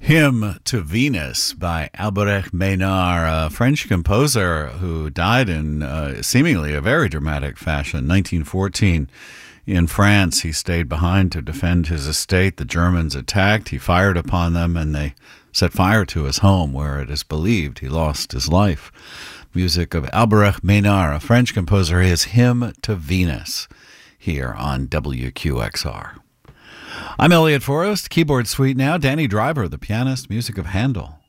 Hymn to Venus by Albrecht Maynard, a French composer who died in seemingly a very dramatic fashion. 1914 in France, he stayed behind to defend his estate. The Germans attacked. He fired upon them, and they set fire to his home, where it is believed he lost his life. Music of Albrecht Maynard, a French composer, his Hymn to Venus, here on WQXR. I'm Elliot Forrest, keyboard suite now. Danny Driver, the pianist, music of Handel.